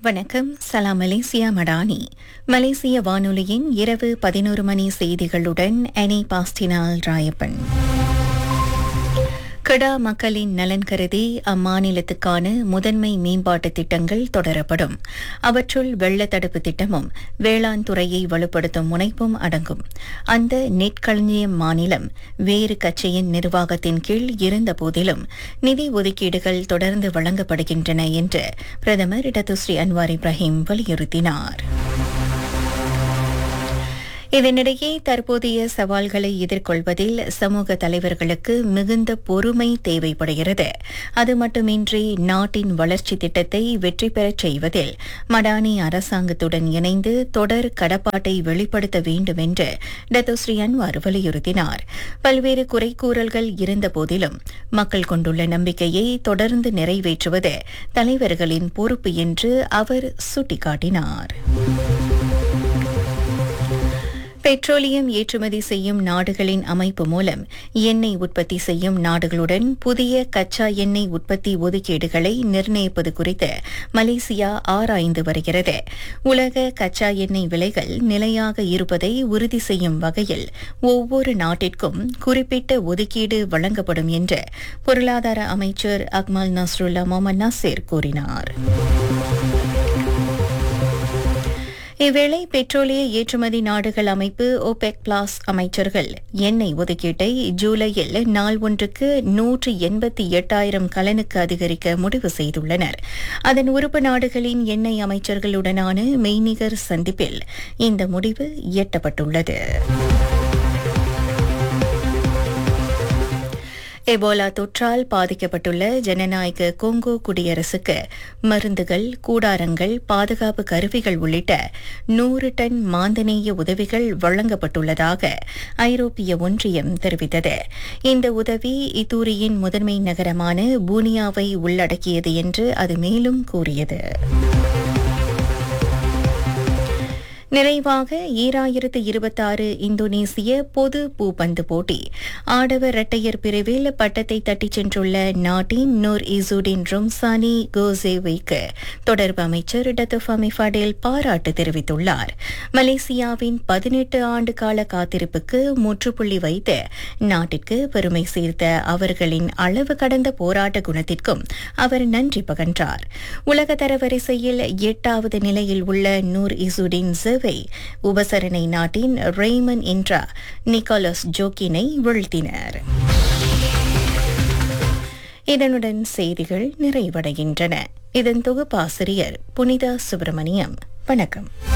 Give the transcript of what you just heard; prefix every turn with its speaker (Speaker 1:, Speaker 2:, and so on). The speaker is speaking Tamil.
Speaker 1: வணக்கம். சலாம் மலேசியா மடானி. மலேசிய வானொலியின் இரவு 11 மணி செய்திகளுடன் அனி பாஸ்டினால் ராயப்பன். கடா மக்களின் நலன் கருதி அம்மாநிலத்துக்கான முதன்மை மேம்பாட்டு திட்டங்கள் தொடரப்படும். அவற்றுள் வெள்ள தடுப்பு திட்டமும் வேளாண் துறையை வலுப்படுத்தும் முனைப்பும் அடங்கும். அந்த நெற்களஞ்சியம் மாநிலம் வேறு கட்சியின் நிர்வாகத்தின் கீழ் இருந்த போதிலும் நிதி ஒதுக்கீடுகள் தொடர்ந்து வழங்கப்படுகின்றன என்று பிரதமர் டத்துஸ்ரீ அன்வார் இப்ராஹிம் வலியுறுத்தினார். இதனிடையே தற்போதைய சவால்களை எதிர்கொள்வதில் சமூக தலைவர்களுக்கு மிகுந்த பொறுமை தேவைப்படுகிறது. அது மட்டுமின்றி நாட்டின் வளர்ச்சி திட்டத்தை வெற்றி பெறச் செய்வதில் மடானி அரசாங்கத்துடன் இணைந்து தொடர் கடப்பாட்டை வெளிப்படுத்த வேண்டும் என்று டத்துஸ்ரீ அன்வார் வலியுறுத்தினார். பல்வேறு குறைகூறல்கள் இருந்த போதிலும் மக்கள் கொண்டுள்ள நம்பிக்கையை தொடர்ந்து நிறைவேற்றுவது தலைவர்களின் பொறுப்பு என்று அவர் சுட்டிக்காட்டினார். பெட்ரோலியம் ஏற்றுமதி செய்யும் நாடுகளின் அமைப்பு மூலம் எண்ணெய் உற்பத்தி செய்யும் நாடுகளுடன் புதிய கச்சா எண்ணெய் உற்பத்தி ஒதுக்கீடுகளை நிர்ணயிப்பது குறித்து மலேசியா ஆராய்ந்து வருகிறது. உலக கச்சா எண்ணெய் விலைகள் நிலையாக இருப்பதை உறுதி செய்யும் வகையில் ஒவ்வொரு நாட்டிற்கும் குறிப்பிட்ட ஒதுக்கீடு வழங்கப்படும் என்று பொருளாதார அமைச்சர் அக்மல் நஸ்ருல்லா முகமது நாசிர் கூறினார். இவ்வேளை பெட்ரோலிய ஏற்றுமதி நாடுகள் அமைப்பு ஒபெக் பிளஸ் அமைச்சர்கள் எண்ணெய் ஒதுக்கீட்டை ஜூலையில் நாள் ஒன்றுக்கு 188,000 கலனுக்கு அதிகரிக்க முடிவு செய்துள்ளனர். அதன் உறுப்பு நாடுகளின் எண்ணெய் அமைச்சர்களுடனான மெய்நிகர் சந்திப்பில் இந்த முடிவு எட்டப்பட்டுள்ளது. எபோலா தொற்றால் பாதிக்கப்பட்டுள்ள ஜனநாயக கொங்கோ குடியரசுக்கு மருந்துகள், கூடாரங்கள், பாதுகாப்பு கருவிகள் உள்ளிட்ட 100 டன் மாந்தநேய உதவிகள் வழங்கப்பட்டுள்ளதாக ஐரோப்பிய ஒன்றியம் தெரிவித்தது. இந்த உதவி இத்தூரியின் முதன்மை நகரமான பூனியாவை உள்ளடக்கியது என்று அது மேலும் கூறியது. நிறைவாக 2026 இந்தோனேசிய பொது பூப்பந்து போட்டி ஆடவர் இரட்டையர் பிரிவில் பட்டத்தை தட்டிச் சென்றுள்ள நாட்டின் நூர் இசுடின் ரொம்சானி கோசேவைக்கு தொடர்பு அமைச்சர் டத்து ஃபமி ஃபடேல் பாராட்டு தெரிவித்துள்ளார். மலேசியாவின் 18 ஆண்டு கால காத்திருப்புக்கு முற்றுப்புள்ளி வைத்து நாட்டிற்கு பெருமை சேர்த்த அவர்களின் அளவு கடந்த போராட்ட குணத்திற்கும் அவர் நன்றி பகன்றார். உலக தரவரிசையில் 8வது நிலையில் உள்ள நூர் இசுடின் உபசரணை நாட்டின் ரெய்மன் என்ற நிக்கோலஸ் ஜோக்கினை வீழ்த்தினர். இதனுடன் செய்திகள் நிறைவடைகின்றன. இதன் தொகுப்பாசிரியர் புனிதா சுப்பிரமணியம். வணக்கம்.